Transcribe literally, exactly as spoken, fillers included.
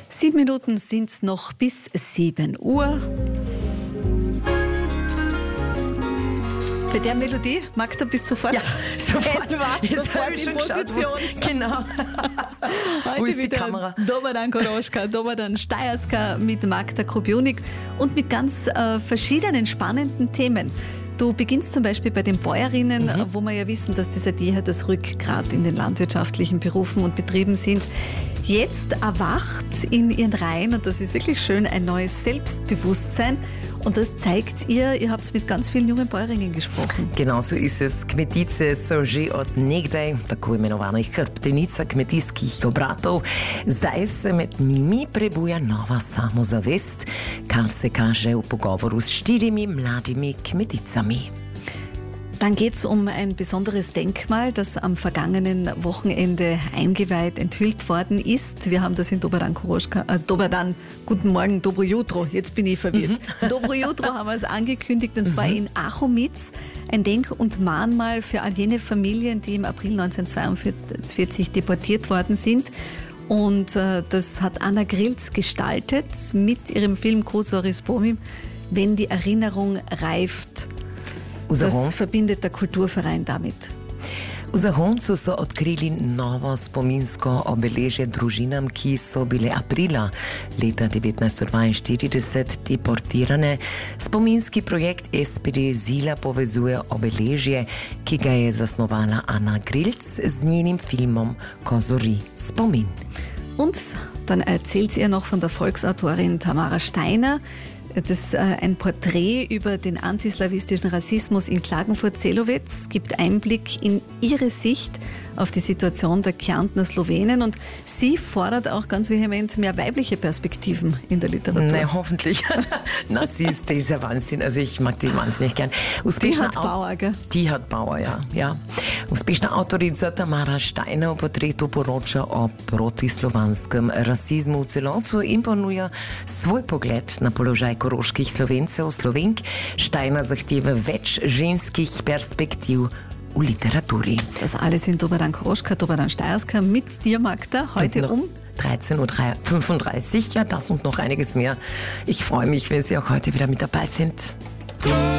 Sieben Minuten sind es noch bis sieben Uhr. Bei der Melodie, Magda, bist du sofort, ja, sofort, sofort in Position. Genau. Heute Wo ist die wieder Kamera? Dobar dan Koroschka, Dobar dan Steierska mit Magda Krupionik und mit ganz äh, verschiedenen spannenden Themen. Du beginnst zum Beispiel bei den Bäuerinnen, mhm. wo wir ja wissen, dass die seit jeher das Rückgrat in den landwirtschaftlichen Berufen und Betrieben sind. Jetzt erwacht in ihren Reihen, und das ist wirklich schön, ein neues Selbstbewusstsein. Und das zeigt ihr, ihr habt mit ganz vielen jungen Bäuerinnen gesprochen. Genau so ist es. Kmetice so že od nekdaj, tako imenovanih hrbtenica kmetijskih obratov, zdaj se med njimi prebuja nova samozavest, kar se kaže v pogovoru s štirimi mladimi kmeticami. Dann geht es um ein besonderes Denkmal, das am vergangenen Wochenende eingeweiht, enthüllt worden ist. Wir haben das in Dobar dan Koroschka, äh, Dobar dan, guten Morgen, Dobro jutro, jetzt bin ich verwirrt. Mhm. Dobro jutro haben wir es angekündigt, und zwar mhm. in Achomitz. Ein Denk- und Mahnmal für all jene Familien, die im April neunzehnhundertzweiundvierzig deportiert worden sind. Und äh, das hat Anna Grilz gestaltet mit ihrem Film Kuzori Spomim, wenn die Erinnerung reift. Das verbindet der Kulturverein damit. V Zahoncu so odkrili novo spominsko obeležje družinam, ki so bile aprila leta devetnajststo dvainštirideset deportirane. Spominski projekt S P D Zila povezuje obeležje, ki ga je zasnovala Anna Grilz z njenim filmom Kuzori Spomin. Und dann erzählt sie ihr noch von der Volksautorin Tamara Steiner. Das ist ein Porträt über den antislawistischen Rassismus in Klagenfurt-Zelowetz, gibt Einblick in ihre Sicht auf die Situation der Kärntner Slowenen, und sie fordert auch ganz vehement mehr weibliche Perspektiven in der Literatur. Na, hoffentlich. Na, sie ist dieser Wahnsinn. Also ich mag die wahnsinnig gern. Die hat Bauer, gell? Die hat Bauer, ja. ja. Uspešna avtorica Tamara Steiner v portretu poroča o protislovanskem rasizmu v celotu in ponuja svoj pogled na položaj koroških Slovencev, Slovenk. Steiner zahteva več ženskih perspektiv v Literaturi. Das alles in Dobar dan Koroschka, Dobar dan Steierska mit dir, Magda, heute um dreizehn Uhr fünfunddreißig. Ja, das und noch einiges mehr. Ich freue mich, wenn Sie auch heute wieder mit dabei sind.